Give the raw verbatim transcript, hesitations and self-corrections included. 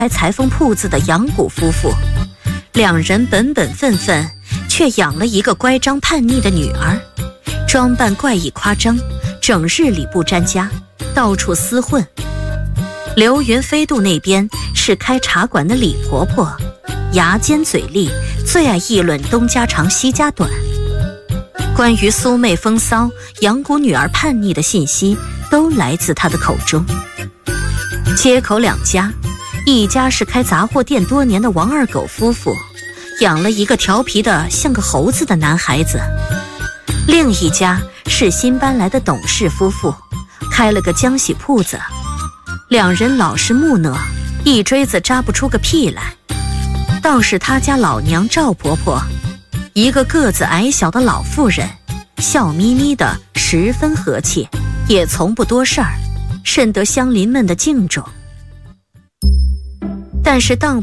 开裁缝铺子的杨谷夫妇，两人本本分分，却养了一个乖张叛逆的女儿，装扮怪异夸张，整日里不沾家，到处厮混。流云飞渡那边是开茶馆的李婆婆，牙尖嘴利，最爱议论东家长西家短。关于苏妹风骚、杨谷女儿叛逆的信息都来自她的口中。街口两家，一家是开杂货店多年的王二狗夫妇，养了一个调皮的像个猴子的男孩子；另一家是新搬来的董氏夫妇，开了个浆洗铺子，两人老实木讷，一锥子扎不出个屁来。倒是他家老娘赵婆婆，一个个子矮小的老妇人，笑眯眯的，十分和气，也从不多事儿，甚得乡邻们的敬重。但是当